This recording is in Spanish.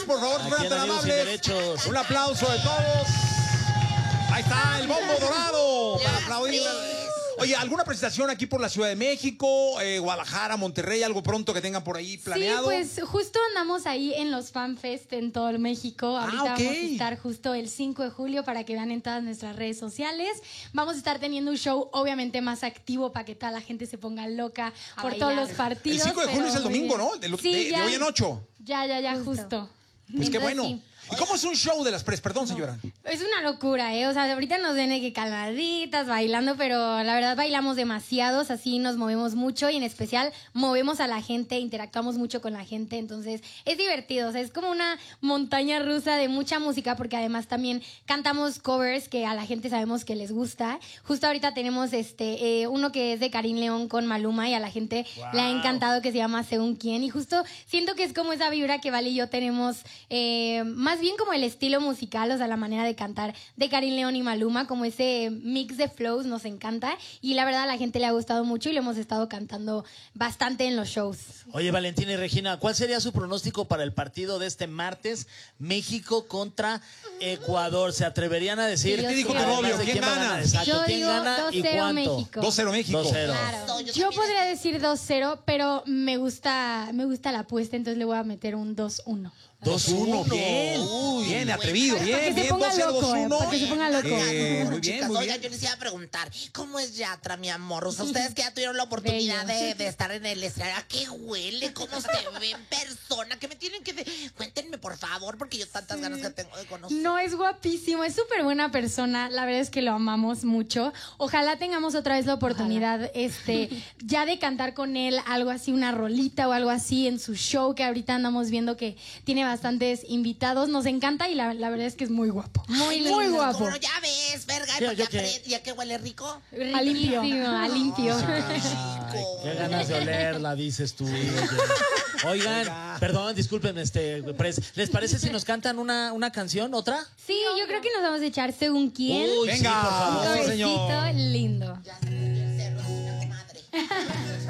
por favor, fueran tan amables. Un aplauso de todos. Ahí está el bombo dorado para aplaudir. Oye, ¿alguna presentación aquí por la Ciudad de México, Guadalajara, Monterrey, algo pronto que tengan por ahí planeado? Sí, pues justo andamos ahí en los FanFest en todo México. Ahorita vamos a estar justo el 5 de julio para que vean en todas nuestras redes sociales. Vamos a estar teniendo un show obviamente más activo para que toda la gente se ponga loca por todos los partidos. El 5 de julio es el domingo, ¿no? De hoy en 8. Ya, justo. Pues qué bueno. Sí. ¿Y cómo es un show de las pres? Perdón, señora. Es una locura, ¿eh? O sea, ahorita nos ven que calmaditas, bailando, pero la verdad bailamos demasiados, así nos movemos mucho y en especial movemos a la gente, interactuamos mucho con la gente, entonces es divertido, o sea, es como una montaña rusa de mucha música porque además también cantamos covers que a la gente sabemos que les gusta. Justo ahorita tenemos uno que es de Karim León con Maluma y a la gente le ha encantado, que se llama Según Quién, y justo siento que es como esa vibra que Vale y yo tenemos, más bien como el estilo musical, o sea, la manera de cantar de Karim León y Maluma, como ese mix de flows nos encanta y la verdad a la gente le ha gustado mucho y lo hemos estado cantando bastante en los shows. Oye, Valentina y Regina, ¿cuál sería su pronóstico para el partido de este martes, México contra Ecuador? ¿Se atreverían a decir? ¿Qué dijo tu novio? ¿Quién gana? Yo digo 2-0 México. 2-0 México. 2-0. Claro. Yo podría decir 2-0, pero me gusta la apuesta, entonces le voy a meter un 2-1. 2-1, bien. Bien, atrevido, bien, bien. 2-0-2-1. Para que se ponga loco. Muy bien, Chicas, muy oigan, bien. yo les iba a preguntar, ¿cómo es Yatra, mi amor? O sea, ustedes que ya tuvieron la oportunidad de estar en el escenario, ¿a qué huele? ¿Cómo se ve en persona? ¿Qué me tienen que decir? Cuéntenme, por favor, porque yo tantas ganas que tengo de conocer. No, es guapísimo, es súper buena persona, la verdad es que lo amamos mucho. Ojalá tengamos otra vez la oportunidad, ya de cantar con él algo así, una rolita o algo así en su show, que ahorita andamos viendo que tiene bastantes invitados. Nos encanta y la verdad es que es muy guapo. Muy guapo. Como ya ves, verga, ¿ya que huele rico? A limpio. A limpio. Ay, qué ganas de olerla, dices tú. Oigan, perdón, disculpen, ¿les parece si nos cantan una canción, otra? Sí, yo creo que nos vamos a echar Según Quién. Uy, venga, sí, por favor. Un señor. covecito lindo. Ya se me dio el cerro, mi comadre.